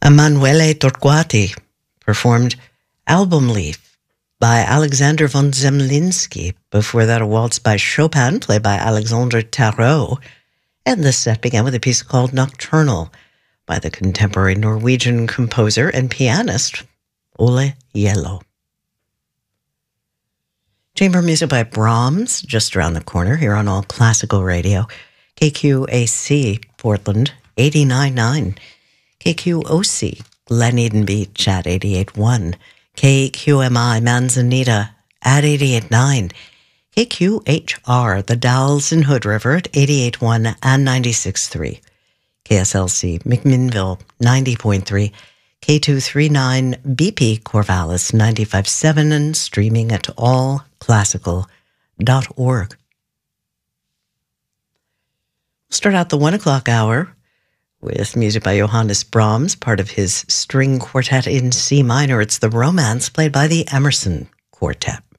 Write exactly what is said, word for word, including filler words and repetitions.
Emanuele Torquati performed Album Leaf by Alexander von Zemlinsky. Before that, a waltz by Chopin, played by Alexandre Tarot. And the set began with a piece called Nocturnal by the contemporary Norwegian composer and pianist Ole Yellow. Chamber music by Brahms, just around the corner here on All Classical Radio. K Q A C, Portland, eighty-nine point nine. K Q O C, Glen Eden Beach at eighty-eight point one. K Q M I, Manzanita at eighty-eight point nine. K Q H R, The Dalles in Hood River at eighty-eight point one and ninety-six point three. K S L C, McMinnville, ninety point three. K two thirty-nine B P Corvallis, ninety-five point seven, and streaming at all classical dot org. We'll start out the one o'clock hour with music by Johannes Brahms, part of his string quartet in C minor. It's the Romance, played by the Emerson Quartet.